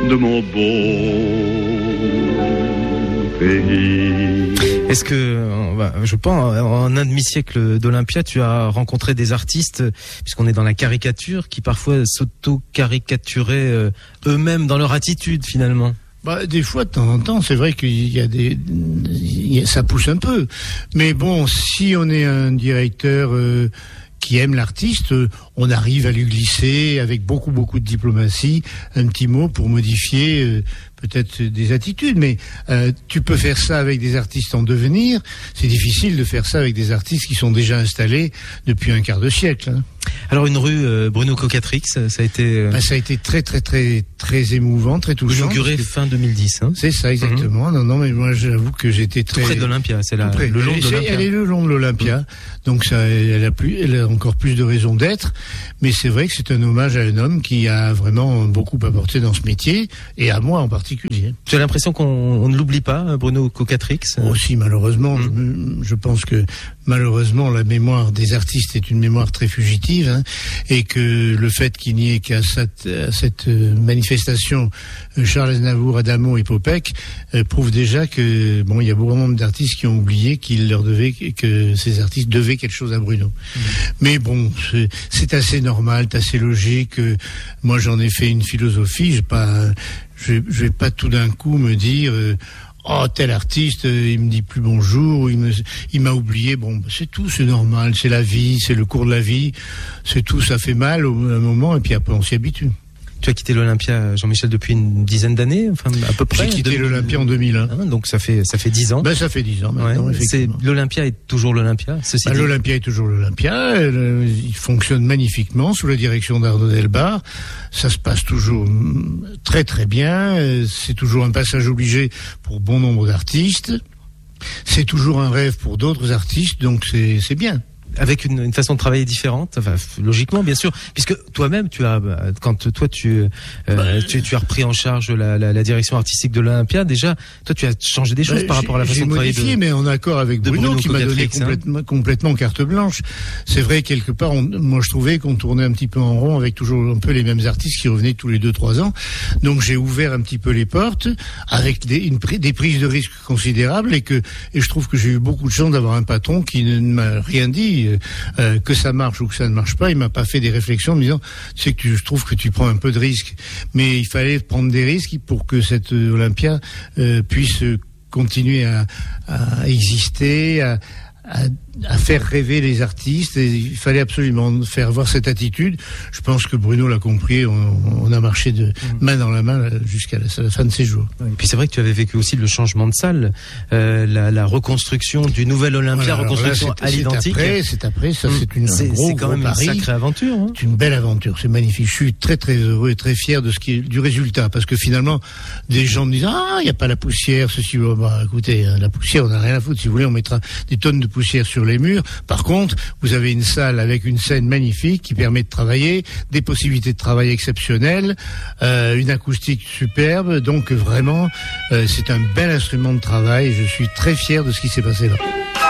de mon beau pays. Est-ce que, je pense, en un demi-siècle d'Olympia, tu as rencontré des artistes, puisqu'on est dans la caricature, qui parfois s'auto-caricaturaient eux-mêmes dans leur attitude, finalement? Des fois, de temps en temps, c'est vrai qu'il y a ça pousse un peu. Mais bon, si on est un directeur qui aime l'artiste, on arrive à lui glisser avec beaucoup de diplomatie un petit mot pour modifier peut-être des attitudes. Mais tu peux faire ça avec des artistes en devenir. C'est difficile de faire ça avec des artistes qui sont déjà installés depuis un quart de siècle. Hein. Alors une rue Bruno Coquatrix, ça a été ça a été très émouvant, très touchant. Inauguré fin 2010. Hein. C'est ça exactement. Non, mais moi j'avoue que j'étais très près de l'Olympia. C'est là, le long de l'Olympia. Elle est le long de l'Olympia, donc ça, elle a encore plus de raisons d'être. Mais c'est vrai que c'est un hommage à un homme qui a vraiment beaucoup apporté dans ce métier, et à moi en particulier. Tu as l'impression qu'on ne l'oublie pas, Bruno Coquatrix? Aussi, malheureusement, je pense que malheureusement la mémoire des artistes est une mémoire très fugitive, hein, et que le fait qu'il n'y ait qu'à cette manifestation Charles Aznavour, Adamo et Popek prouve déjà que il y a beaucoup d'artistes qui ont oublié que ces artistes devaient quelque chose à Bruno. Mais bon, c'est assez normal, c'est assez logique. Moi, j'en ai fait une philosophie. Je vais pas tout d'un coup me dire tel artiste, il me dit plus bonjour, il m'a oublié. C'est tout, c'est normal, c'est la vie, c'est le cours de la vie, c'est tout. Ça fait mal au moment, et puis après on s'y habitue. Tu as quitté l'Olympia, Jean-Michel, depuis une dizaine d'années, enfin à peu près. J'ai quitté l'Olympia en 2001. Donc ça fait 10 ans. Ça fait 10 ans maintenant. Ouais, l'Olympia est toujours l'Olympia. L'Olympia est toujours l'Olympia. Il fonctionne magnifiquement sous la direction d'Arnaud Delbar. Ça se passe toujours très très bien. C'est toujours un passage obligé pour bon nombre d'artistes. C'est toujours un rêve pour d'autres artistes, donc c'est bien. Avec une façon de travailler différente, enfin, logiquement, bien sûr, puisque toi-même, tu as repris en charge la direction artistique de l'Olympia. Déjà, toi, tu as changé des choses par rapport à la façon de travailler. J'ai modifié, mais en accord avec Bruno qui m'a donné complètement carte blanche. C'est vrai, quelque part, moi, je trouvais qu'on tournait un petit peu en rond avec toujours un peu les mêmes artistes qui revenaient tous les 2-3 ans. Donc, j'ai ouvert un petit peu les portes avec des prises de risques considérables, et je trouve que j'ai eu beaucoup de chance d'avoir un patron qui ne m'a rien dit. Que ça marche ou que ça ne marche pas, il m'a pas fait des réflexions en me disant, je trouve que tu prends un peu de risques. Mais il fallait prendre des risques pour que cette Olympia puisse continuer à exister, à faire rêver les artistes. Et il fallait absolument faire voir cette attitude. Je pense que Bruno l'a compris. On a marché de main dans la main jusqu'à la fin de ses jours. Et puis c'est vrai que tu avais vécu aussi le changement de salle, la reconstruction du nouvel Olympia, reconstruction à l'identique. C'est après, ça c'est quand même pari. Une sacrée aventure. Hein. C'est une belle aventure, c'est magnifique. Je suis très très heureux et très fier de du résultat, parce que finalement, des gens me disent il y a pas la poussière, ceci. Écoutez, la poussière, on n'a rien à foutre. Si vous voulez, on mettra des tonnes de poussière sur les murs. Par contre, vous avez une salle avec une scène magnifique qui permet de travailler, des possibilités de travail exceptionnelles, une acoustique superbe. Donc vraiment, c'est un bel instrument de travail. Je suis très fier de ce qui s'est passé là.